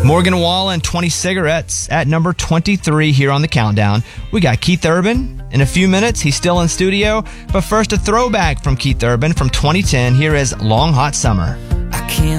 Morgan Wallen, 20 Cigarettes at number 23 here on the countdown. We got Keith Urban in a few minutes. He's still in studio. But first, a throwback from Keith Urban from 2010. Here is Long Hot Summer. I can't